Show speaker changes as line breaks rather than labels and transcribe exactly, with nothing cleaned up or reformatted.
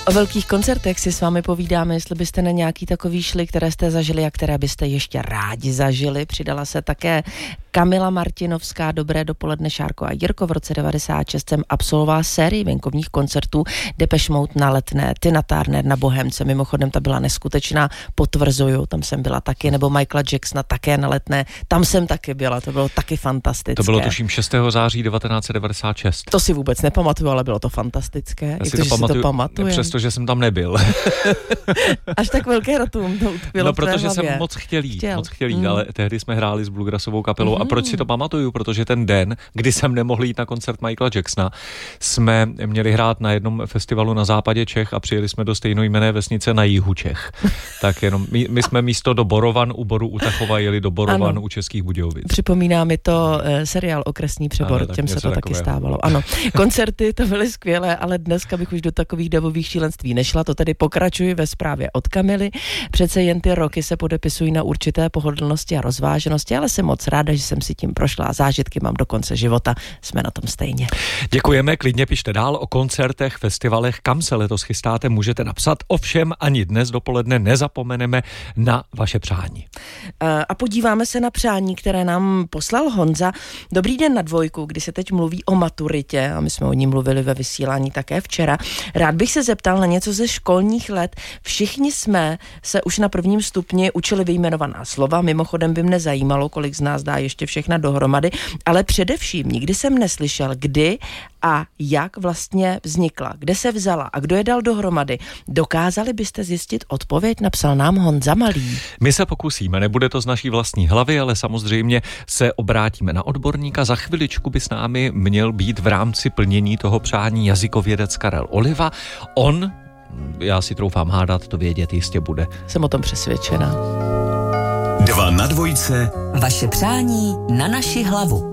O velkých koncertech si s vámi povídáme, jestli byste na nějaký takový šli, které jste zažili a které byste ještě rádi zažili. Přidala se také Kamila Martinovská. Dobré dopoledne, Šárko a Jirko. V roce devadesát šest jsem absolvovala sérii venkovních koncertů Depeche Mode na Letné, Tina Turner na Bohemce. Mimochodem ta byla neskutečná, potvrzuju, tam jsem byla taky, nebo Michaela Jacksona také na Letné. Tam jsem taky byla, to bylo taky fantastické.
To bylo tuším šestého září devatenáct set devadesát šest.
To si vůbec nepamatuju, ale bylo to fantastické.
Já
I
si
to,
to,
že
pamatuju,
si to pamatuje.
Přestože jsem tam nebyl.
Až tak velké datum to utkvělo.
No, protože
v tvé
jsem moc chtěl jít,
chtěl.
moc chtěl jít,
mm.
ale tehdy jsme hráli s Bluegrassovou kapelou. Mm. A proč si to pamatuju? Protože ten den, kdy jsem nemohl jít na koncert Michaela Jacksona, jsme měli hrát na jednom festivalu na západě Čech a přijeli jsme do stejnojmenné vesnice na jihu Čech. Tak jenom, my, my jsme místo do Borovan u Boru u Tachova jeli do Borovan ano. u Českých Budějovic.
Připomíná mi to uh, seriál Okresní přebor,
ano,
těm se to
takového.
taky stávalo. Ano, koncerty to byly skvělé, ale dneska bych už do takových davových šílenství nešla, to tedy pokračuji ve zprávě od Kamily. Přece jen ty roky se podepisují na určité pohodlnosti a rozváženosti, ale jsem moc ráda, že jsem si tím prošla a zážitky mám do konce života. Jsme na tom stejně.
Děkujeme, klidně pište dál o koncertech, festivalech, kam se letos chystáte, můžete napsat. Ovšem ani dnes dopoledne nezapomeneme na vaše přání.
A podíváme se na přání, které nám poslal Honza. Dobrý den na dvojku, kdy se teď mluví o maturitě a my jsme o ní mluvili ve vysílání také včera. Rád bych se zeptal na něco ze školních let. Všichni jsme se už na prvním stupni učili vyjmenovaná slova. Mimochodem by mne zajímalo, kolik z nás dá ještě všechna dohromady, ale především nikdy jsem neslyšel, kdy a jak vlastně vznikla, kde se vzala a kdo je dal dohromady. Dokázali byste zjistit odpověď, napsal nám Honza Malý.
My se pokusíme, nebude to z naší vlastní hlavy, ale samozřejmě se obrátíme na odborníka. Za chviličku by s námi měl být v rámci plnění toho přání jazykovědec Karel Oliva. On, já si troufám hádat, to vědět jistě bude.
Jsem o tom přesvědčena.
Dva na dvojce.
Vaše přání na naši hlavu.